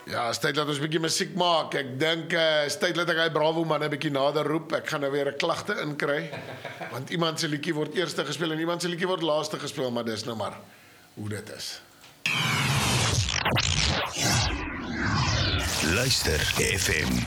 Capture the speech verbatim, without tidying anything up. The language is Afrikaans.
Ja, is tyd dat ons 'n bietjie musiek maak. Ek dink uh, is tyd dat ek hy Bravo man 'n bietjie nader roep. Ek gaan nou weer 'n klagte inkry. Want iemand se liedjie word eerste gespeel en iemand se liedjie word laaste gespeel, maar dis nou maar hoe dit is. Luister F M